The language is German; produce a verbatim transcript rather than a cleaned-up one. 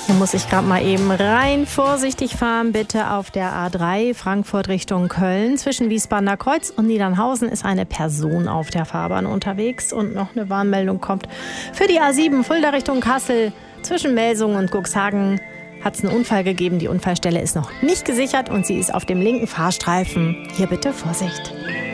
Da muss ich gerade mal eben rein. Vorsichtig fahren bitte auf der A drei Frankfurt Richtung Köln. Zwischen Wiesbadener Kreuz und Niedernhausen ist eine Person auf der Fahrbahn unterwegs. Und noch eine Warnmeldung kommt für die A sieben Fulda Richtung Kassel. Zwischen Melsungen und Cuxhagen hat es einen Unfall gegeben. Die Unfallstelle ist noch nicht gesichert und sie ist auf dem linken Fahrstreifen. Hier bitte Vorsicht.